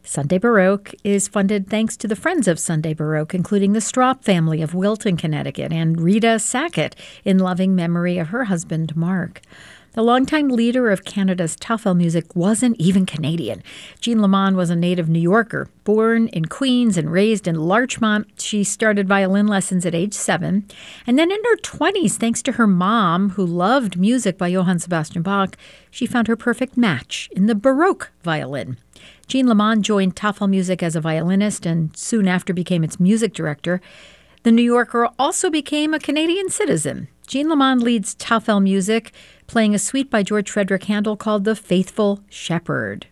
Sunday Baroque is funded thanks to the Friends of Sunday Baroque, including the Stroup family of Wilton, Connecticut, and Rita Sackett, in loving memory of her husband, Mark. The longtime leader of Canada's Taufel music wasn't even Canadian. Jean Lamond was a native New Yorker. Born in Queens and raised in Larchmont, she started violin lessons at age 7. And then in her 20s, thanks to her mom, who loved music by Johann Sebastian Bach, she found her perfect match in the Baroque violin. Jean Lamond joined Taufel Music as a violinist and soon after became its music director. The New Yorker also became a Canadian citizen. Jean Lamond leads Taufel Music, playing a suite by George Frederick Handel called The Faithful Shepherd.